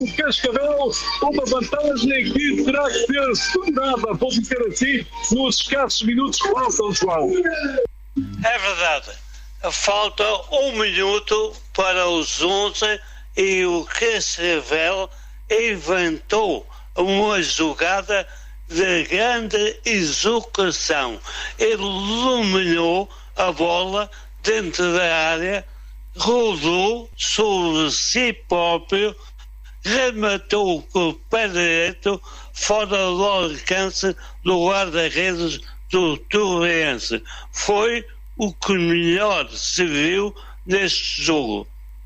o Cascavel, uma vantagem que terá que ser segurada, vou dizer assim, nos escassos minutos que faltam, João. É verdade. Falta 1 minuto para os 11 e o Cascavel inventou uma jogada de grande execução. Ele dominou a bola dentro da área, rodou sobre si próprio, rematou com o pé direito fora do alcance do guarda-redes do Torrense. Foi o que melhor se viu neste jogo.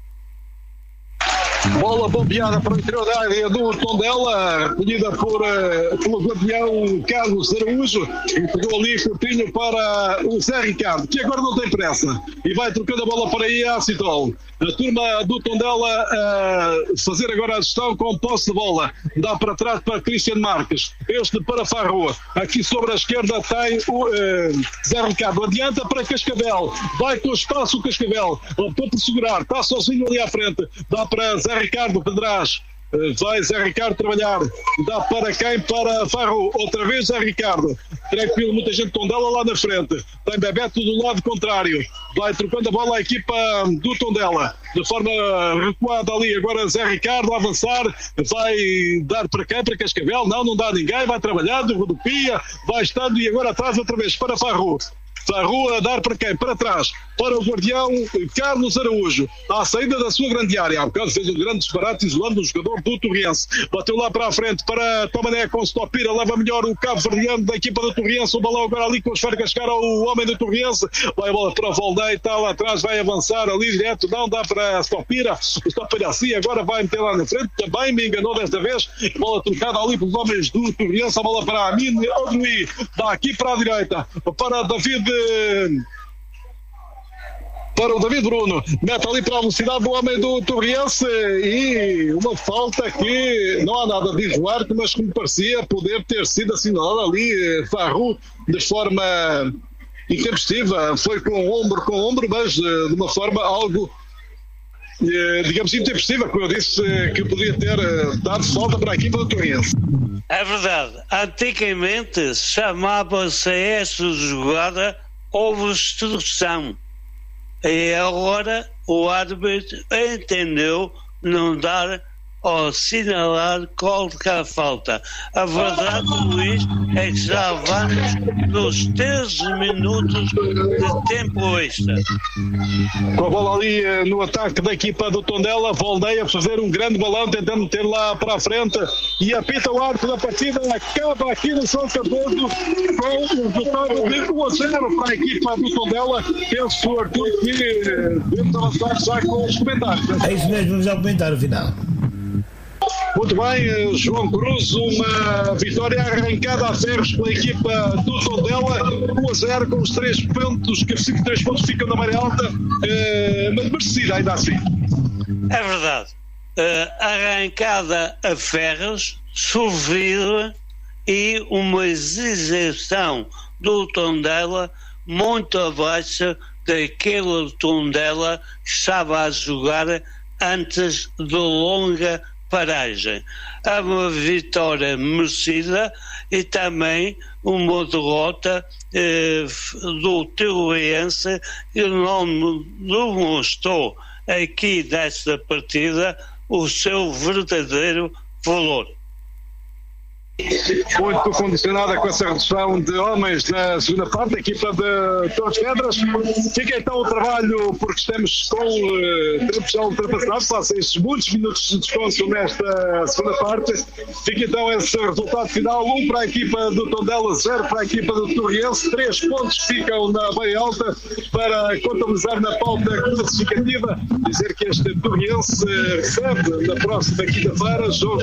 Bola bombeada para o interior da área do Tondela, recolhida pelo guardião Carlos Araújo, e pegou ali Coutinho para o Zé Ricardo, que agora não tem pressa, e vai trocando a bola para aí a Citol. A turma do Tondela a fazer agora a gestão com posse de bola. Dá para trás para Cristian Marques. Este para Farrua. Aqui sobre a esquerda tem o Zé Ricardo. Adianta para Cascavel. Vai com o espaço o Cascavel. Optou por segurar. Está sozinho ali à frente. Dá para Zé Ricardo para trás. Vai Zé Ricardo trabalhar. Dá para quem? Para Farro. Outra vez Zé Ricardo. Tranquilo, muita gente Tondela lá na frente. Tem Bebeto do lado contrário. Vai trocando a bola à equipa do Tondela. De forma recuada ali. Agora Zé Ricardo a avançar. Vai dar para quem? Para Cascavel? Não dá a ninguém. Vai trabalhando, rodopia. Vai estando e agora atrás outra vez para Farro. Farro a dar para quem? Para trás. Para o guardião Carlos Araújo. À saída da sua grande área. Há bocado fez um grande disparate isolando o jogador do Torrense. Bateu lá para a frente para Tomané com Stopira. Leva melhor o cabo verdeano da equipa do Torrense. O balão agora ali com os esfera chegar ao homem do Torrense. Vai a bola para o Voldei. Está lá atrás. Vai avançar ali direto. Não dá para Stopira. O Stopira assim. Agora vai meter lá na frente. Também me enganou desta vez. Bola trocada ali pelos homens do Torrense. A bola para Amin Odrui. Dá aqui para a direita. Para David... Para o David Bruno, mete ali para a velocidade do homem do Torrense e uma falta que não há nada de Duarte, mas que me parecia poder ter sido assinalada ali, Farru, de forma intempestiva. Foi com ombro, mas de uma forma algo, digamos, intempestiva, como eu disse, que poderia ter dado falta para a equipa do Torrense. É verdade. Antigamente chamava-se essa jogada obstrução. E agora o árbitro entendeu não dar ou assinalar qualquer falta. A verdade, Luís, é que já vamos nos 13 minutos de tempo extra. Com a bola ali no ataque da equipa do Tondela, Voldei a fazer um grande balão, tentando meter lá para a frente, e apita o árbitro da partida, acaba aqui no São Cardoso com o resultado de 1-0 para a equipa do Tondela. Penso, Arthur, que devemos avançar já com os comentários. É isso mesmo, vamos ao comentário final. Muito bem, João Cruz, uma vitória arrancada a ferros pela equipa do Tondela, 1-0 com os 3 pontos, que 3 pontos ficam na maré alta, mas merecida ainda assim. É verdade. Arrancada a ferros, sofrida e uma exibição do Tondela muito abaixo daquele Tondela que estava a jogar antes da longa paragem. É uma vitória merecida e também uma derrota do Torrense que não demonstrou aqui nesta partida o seu verdadeiro valor. Muito condicionada com essa redução de homens na segunda parte, a equipa de Torres Vedras. Fica então o trabalho, porque estamos com tempo já ultrapassado, passam estes muitos minutos de descanso nesta segunda parte. Fica então esse resultado final: 1 para a equipa do Tondela, 0 para a equipa do Torrense. 3 pontos ficam na meia alta para contabilizar na pauta classificativa. Dizer que este Torrense recebe na próxima quinta-feira jogo